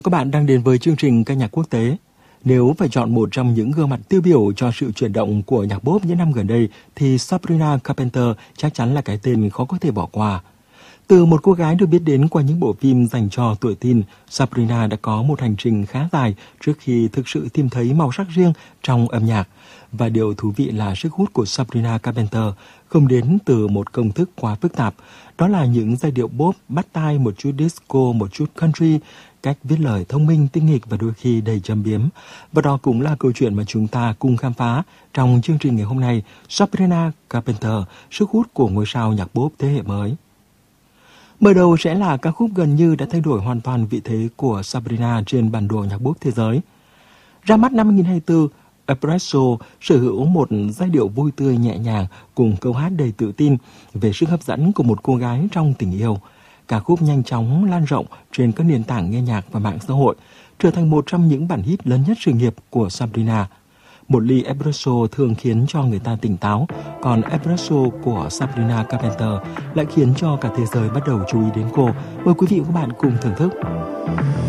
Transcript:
Các bạn đang đến với chương trình ca nhạc quốc tế. Nếu phải chọn một trong những gương mặt tiêu biểu cho sự chuyển động của nhạc pop những năm gần đây thì Sabrina Carpenter chắc chắn là cái tên khó có thể bỏ qua. Từ một cô gái được biết đến qua những bộ phim dành cho tuổi teen, Sabrina đã có một hành trình khá dài trước khi thực sự tìm thấy màu sắc riêng trong âm nhạc. Và điều thú vị là sức hút của Sabrina Carpenter không đến từ một công thức quá phức tạp. Đó là những giai điệu pop bắt tai, một chút disco, một chút country, cách viết lời thông minh, tinh nghịch và đôi khi đầy châm biếm. Và đó cũng là câu chuyện mà chúng ta cùng khám phá trong chương trình ngày hôm nay. Sabrina Carpenter, sức hút của ngôi sao nhạc pop thế hệ mới. Mở đầu sẽ là ca khúc gần như đã thay đổi hoàn toàn vị thế của Sabrina trên bản đồ nhạc pop thế giới. Ra mắt năm 2024, Espresso sở hữu một giai điệu vui tươi nhẹ nhàng cùng câu hát đầy tự tin về sức hấp dẫn của một cô gái trong tình yêu. Ca khúc nhanh chóng lan rộng trên các nền tảng nghe nhạc và mạng xã hội, trở thành một trong những bản hit lớn nhất sự nghiệp của Sabrina. Một ly espresso thường khiến cho người ta tỉnh táo, còn espresso của Sabrina Carpenter lại khiến cho cả thế giới bắt đầu chú ý đến cô. Mời quý vị và các bạn cùng thưởng thức.